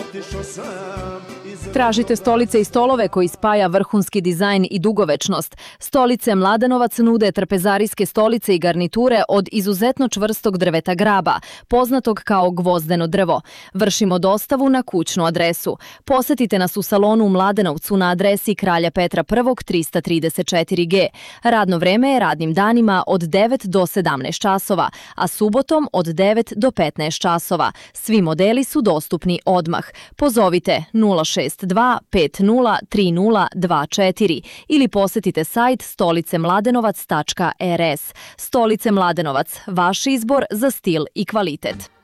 Tražite stolice i stolove koji spaja vrhunski dizajn i dugovečnost. Stolice Mladenovac nude trpezarijske stolice i garniture od izuzetno čvrstog drveta graba, poznatog kao gvozdeno drvo. Vršimo dostavu na kućnu adresu. Posetite nas u salonu u Mladenovcu na adresi Kralja Petra I 334G. Radno vreme je radnim danima od 9 do 17 časova, a subotom od 9 do 15 časova. Svi modeli su dostupni odmah. Pozovite 062 50 3024 ili posetite sajt stolicemladenovac.rs. Stolice Mladenovac, vaš izbor za stil i kvalitet.